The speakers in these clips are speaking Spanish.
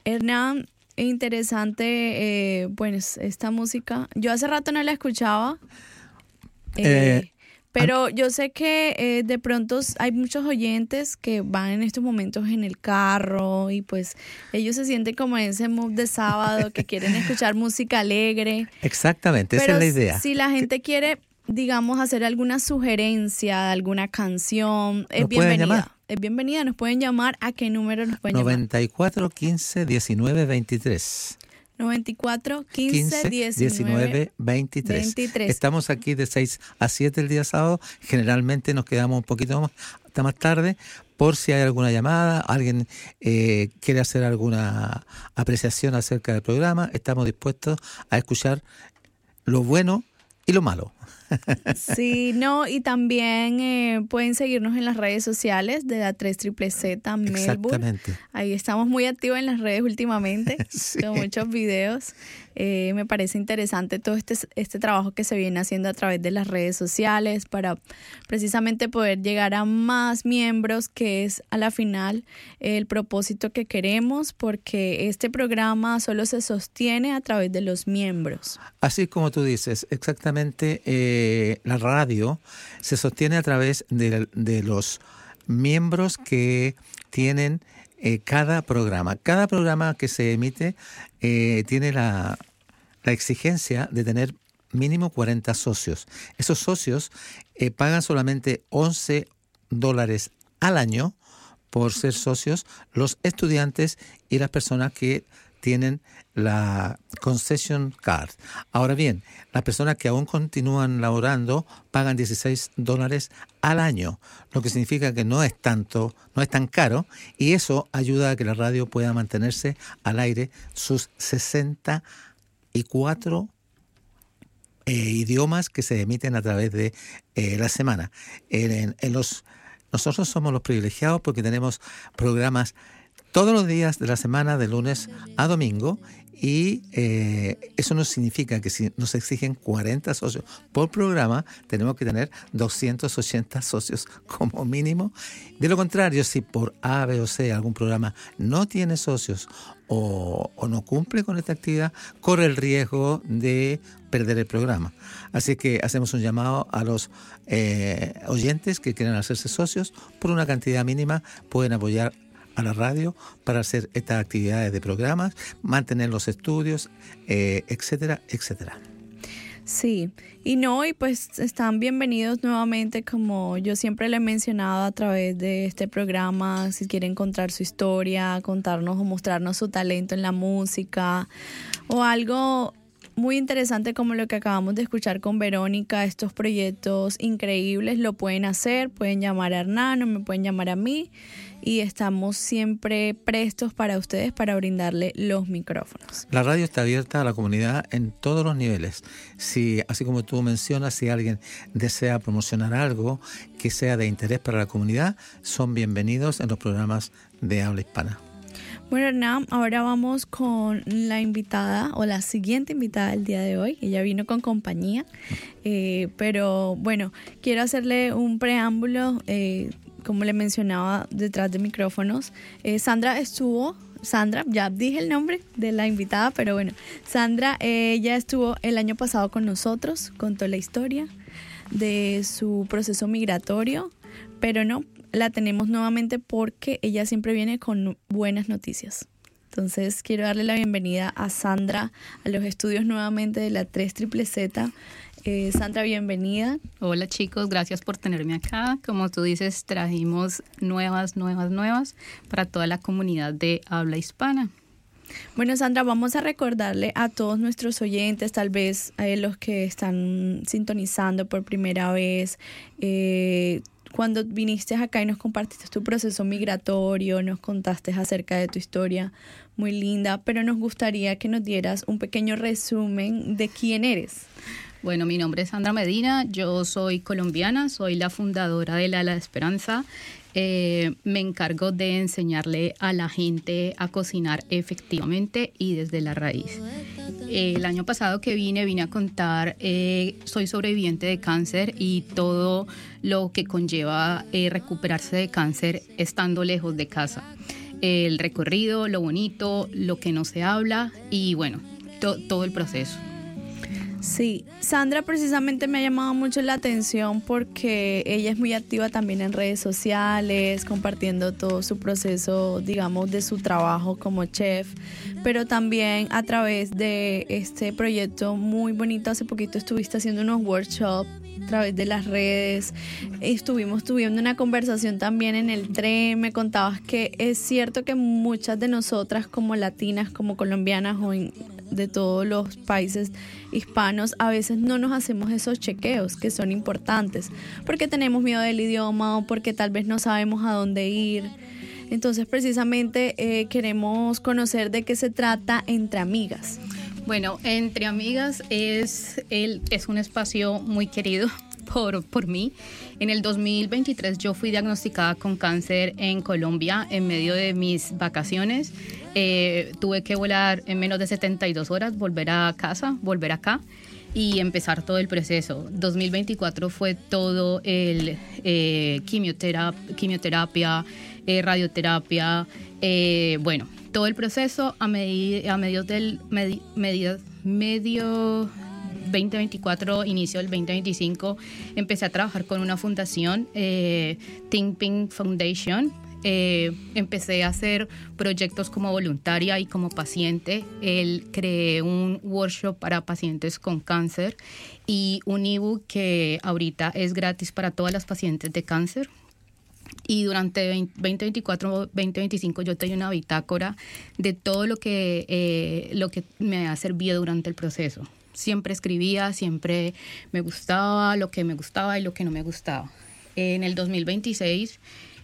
Hernán, interesante, bueno, esta música. Yo hace rato no la escuchaba, pero yo sé que de pronto hay muchos oyentes que van en estos momentos en el carro y pues ellos se sienten como en ese mood de sábado que quieren escuchar música alegre. Exactamente, pero esa es la idea. Si la gente quiere, digamos, hacer alguna sugerencia de alguna canción, es bienvenida. Es bienvenida, nos pueden llamar. ¿A qué número nos pueden 94 15 19 23. 94 15 19 23. Estamos aquí de 6 a 7 el día sábado. Generalmente nos quedamos un poquito más tarde por si hay alguna llamada, alguien quiere hacer alguna apreciación acerca del programa. Estamos dispuestos a escuchar lo bueno y lo malo. Sí, no, y también pueden seguirnos en las redes sociales de la 3ZZZ Melbourne. Exactamente. Ahí estamos muy activos en las redes últimamente, sí. Con muchos videos. Me parece interesante todo este trabajo que se viene haciendo a través de las redes sociales para precisamente poder llegar a más miembros, que es a la final el propósito que queremos, porque este programa solo se sostiene a través de los miembros. Así como tú dices, exactamente, la radio se sostiene a través de los miembros que tienen cada programa. Cada programa que se emite tiene la exigencia de tener mínimo 40 socios. Esos socios pagan solamente $11 al año por ser socios, los estudiantes y las personas que tienen la concession card. Ahora bien, las personas que aún continúan laborando pagan $16 al año, lo que significa que no es tan caro, y eso ayuda a que la radio pueda mantenerse al aire sus 64 idiomas que se emiten a través de la semana. Nosotros somos los privilegiados porque tenemos programas todos los días de la semana, de lunes a domingo, y eso no significa que si nos exigen 40 socios por programa, tenemos que tener 280 socios como mínimo. De lo contrario, si por A, B o C algún programa no tiene socios o no cumple con esta actividad, corre el riesgo de perder el programa. Así que hacemos un llamado a los oyentes que quieran hacerse socios. Por una cantidad mínima pueden apoyar a la radio para hacer estas actividades de programas, mantener los estudios, etcétera, etcétera. Sí, y pues están bienvenidos nuevamente, como yo siempre le he mencionado a través de este programa. Si quieren contar su historia, contarnos o mostrarnos su talento en la música o algo muy interesante como lo que acabamos de escuchar con Verónica, estos proyectos increíbles, lo pueden hacer, pueden llamar a Hernán o me pueden llamar a mí, y estamos siempre prestos para ustedes para brindarle los micrófonos. La radio está abierta a la comunidad en todos los niveles. Si, así como tú mencionas, si alguien desea promocionar algo que sea de interés para la comunidad, son bienvenidos en los programas de habla hispana. Bueno, Hernán, ahora vamos con la invitada o la siguiente invitada del día de hoy. Ella vino con compañía, pero bueno, quiero hacerle un preámbulo, como le mencionaba detrás de micrófonos. Sandra, ya dije el nombre de la invitada, pero bueno, Sandra, ella estuvo el año pasado con nosotros, contó la historia de su proceso migratorio, pero la tenemos nuevamente porque ella siempre viene con buenas noticias. Entonces quiero darle la bienvenida a Sandra a los estudios nuevamente de la 3ZZZ. Sandra, bienvenida. Hola chicos, gracias por tenerme acá. Como tú dices, trajimos nuevas para toda la comunidad de habla hispana. Bueno, Sandra, vamos a recordarle a todos nuestros oyentes, tal vez a los que están sintonizando por primera vez, cuando viniste acá y nos compartiste tu proceso migratorio, nos contaste acerca de tu historia muy linda, pero nos gustaría que nos dieras un pequeño resumen de quién eres. Bueno, mi nombre es Sandra Medina, yo soy colombiana, soy la fundadora del Ala de Esperanza. Me encargo de enseñarle a la gente a cocinar efectivamente y desde la raíz. El año pasado que vine a contar, soy sobreviviente de cáncer y todo lo que conlleva recuperarse de cáncer estando lejos de casa. el recorrido, lo bonito, lo que no se habla y bueno, todo el proceso. Sí, Sandra precisamente me ha llamado mucho la atención porque ella es muy activa también en redes sociales, compartiendo todo su proceso, digamos, de su trabajo como chef, pero también a través de este proyecto muy bonito. Hace poquito estuviste haciendo unos workshops a través de las redes, estuvimos tuviendo una conversación también en el tren, me contabas que es cierto que muchas de nosotras como latinas, como colombianas o de todos los países hispanos, a veces no nos hacemos esos chequeos que son importantes, porque tenemos miedo del idioma o porque tal vez no sabemos a dónde ir. Entonces precisamente queremos conocer de qué se trata Entre Amigas. Bueno, Entre Amigas es un espacio muy querido por mí. En el 2023 yo fui diagnosticada con cáncer en Colombia en medio de mis vacaciones. Tuve que volar en menos de 72 horas, volver a casa, volver acá y empezar todo el proceso. 2024 fue todo el quimioterapia, radioterapia, bueno, todo el proceso a medio 2024, inicio del 2025, empecé a trabajar con una fundación, Think Pink Foundation. Empecé a hacer proyectos como voluntaria y como paciente. Creé un workshop para pacientes con cáncer y un ebook que ahorita es gratis para todas las pacientes de cáncer. Y durante 2024-2025 yo tengo una bitácora de todo lo que me ha servido durante el proceso. Siempre escribía, siempre me gustaba lo que me gustaba y lo que no me gustaba. En el 2026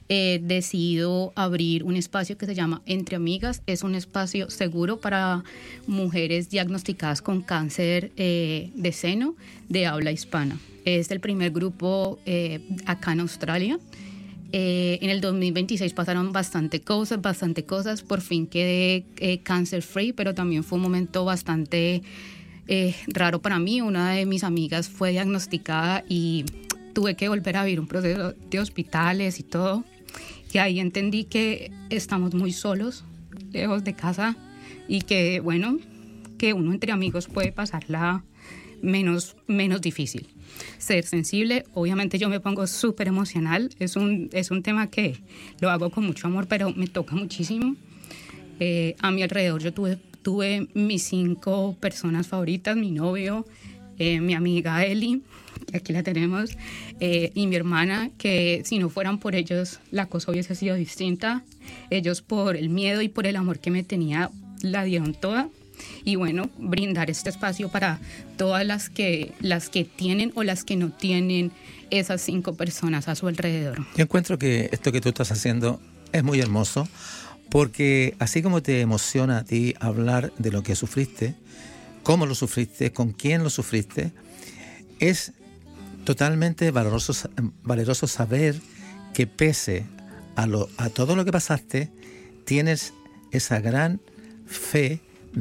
decido abrir un espacio que se llama Entre Amigas. Es un espacio seguro para mujeres diagnosticadas con cáncer de seno de habla hispana. Es el primer grupo acá en Australia. En el 2026 pasaron bastante cosas. Por fin quedé cancer free, pero también fue un momento bastante raro para mí. Una de mis amigas fue diagnosticada y tuve que volver a vivir un proceso de hospitales y todo. Y ahí entendí que estamos muy solos, lejos de casa, y que, bueno, que uno entre amigos puede pasarla menos difícil. Ser sensible, obviamente yo me pongo súper emocional, es un tema que lo hago con mucho amor, pero me toca muchísimo. A mi alrededor yo tuve mis 5 personas favoritas, mi novio, mi amiga Eli, que aquí la tenemos, y mi hermana, que si no fueran por ellos la cosa hubiese sido distinta. Ellos, por el miedo y por el amor que me tenía, la dieron toda. Y bueno, brindar este espacio para todas las que tienen o las que no tienen esas 5 personas a su alrededor. Yo encuentro que esto que tú estás haciendo es muy hermoso, porque así como te emociona a ti hablar de lo que sufriste, cómo lo sufriste, con quién lo sufriste, es totalmente valeroso saber que pese a todo lo que pasaste, tienes esa gran fe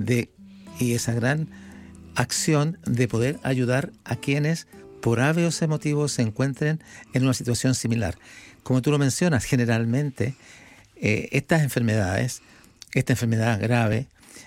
y esa gran acción de poder ayudar a quienes por hábitos emotivos se encuentren en una situación similar. Como tú lo mencionas, generalmente esta enfermedad grave,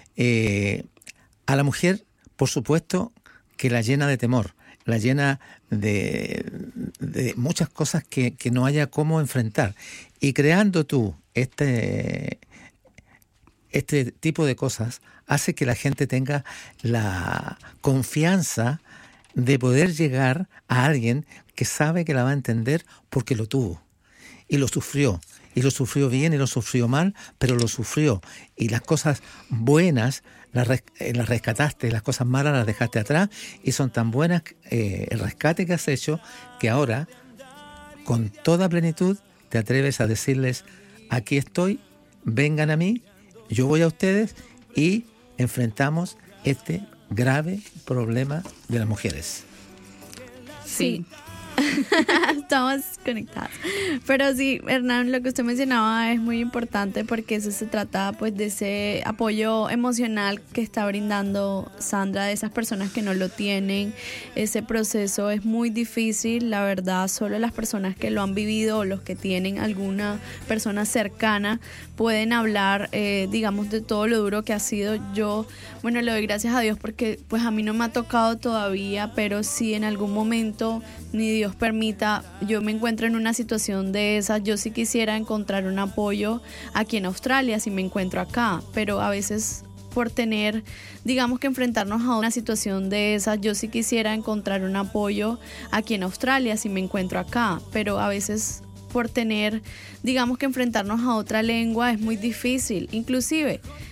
a la mujer, por supuesto, que la llena de temor, la llena de muchas cosas que no haya cómo enfrentar. Y creando tú este tipo de cosas hace que la gente tenga la confianza de poder llegar a alguien que sabe que la va a entender porque lo tuvo y lo sufrió. Y lo sufrió bien y lo sufrió mal, pero lo sufrió. Y las cosas buenas las rescataste, las cosas malas las dejaste atrás, y son tan buenas el rescate que has hecho que ahora, con toda plenitud, te atreves a decirles: aquí estoy, vengan a mí, yo voy a ustedes y enfrentamos este grave problema de las mujeres. Sí. Estamos conectados. Pero sí, Hernán, lo que usted mencionaba es muy importante porque eso se trata pues de ese apoyo emocional que está brindando Sandra, de esas personas que no lo tienen. Ese proceso es muy difícil, la verdad, solo las personas que lo han vivido o los que tienen alguna persona cercana pueden hablar, digamos, de todo lo duro que ha sido. Yo, bueno, le doy gracias a Dios porque pues a mí no me ha tocado todavía, pero si en algún momento, ni Dios permita, yo me encuentro en una situación de esas, yo sí quisiera encontrar un apoyo aquí en Australia si me encuentro acá, pero a veces por tener, digamos que enfrentarnos a una situación de esas, yo sí quisiera encontrar un apoyo aquí en Australia si me encuentro acá, pero a veces por tener, digamos que enfrentarnos a otra lengua es muy difícil. Inclusive